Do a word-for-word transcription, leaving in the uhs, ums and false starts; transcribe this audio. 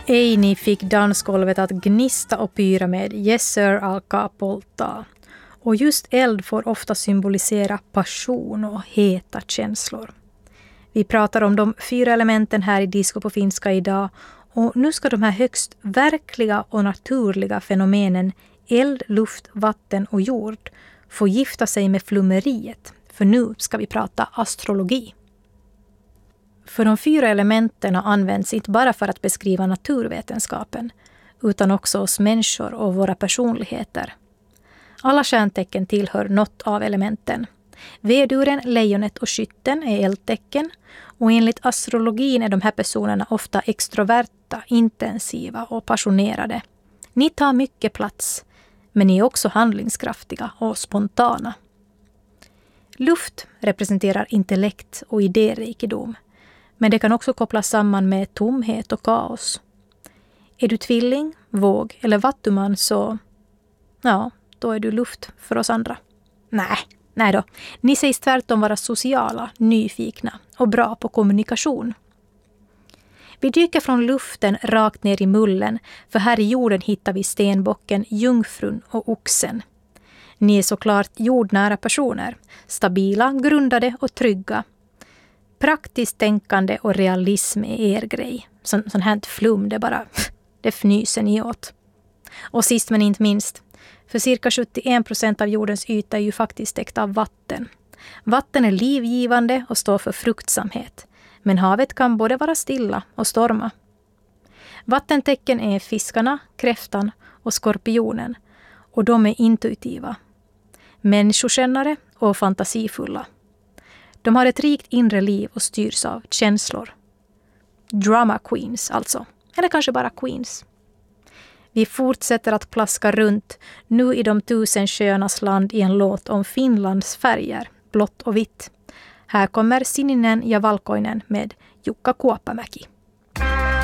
Eini fick dansgolvet att gnista och pyra med Jesser alkaa polttaa. Och just eld får ofta symbolisera passion och heta känslor. Vi pratar om de fyra elementen här i Disco på finska idag. Och nu ska de här högst verkliga och naturliga fenomenen eld, luft, vatten och jord få gifta sig med flummeriet. För nu ska vi prata astrologi. För de fyra elementen används inte bara för att beskriva naturvetenskapen utan också oss människor och våra personligheter. Alla stjärntecken tillhör något av elementen. Veduren, lejonet och skytten är eldtecken och enligt astrologin är de här personerna ofta extroverta, intensiva och passionerade. Ni tar mycket plats, men ni är också handlingskraftiga och spontana. Luft representerar intellekt och idérikedom, men det kan också kopplas samman med tomhet och kaos. Är du tvilling, våg eller vattuman så, ja, då är du luft för oss andra. Nej, nej då. Ni sägs tvärtom vara sociala, nyfikna och bra på kommunikation. Vi dyker från luften rakt ner i mullen, för här i jorden hittar vi stenbocken, jungfrun och oxen. Ni är såklart jordnära personer, stabila, grundade och trygga. Praktiskt tänkande och realism är er grej. Så, sån här flum, det bara, det fnyser ni åt. Och sist men inte minst, för cirka sjuttioen procent av jordens yta är ju faktiskt täckt av vatten. Vatten är livgivande och står för fruktsamhet. Men havet kan både vara stilla och storma. Vattentecken är fiskarna, kräftan och skorpionen. Och de är intuitiva. Människokännare och fantasifulla. De har ett rikt inre liv och styrs av känslor. Drama queens alltså. Eller kanske bara queens. Vi fortsätter att plaska runt nu i de tusen sjöarnas land i en låt om Finlands färger, blått och vitt. Här kommer Sininen ja Valkoinen med Jukka Kuoppamäki.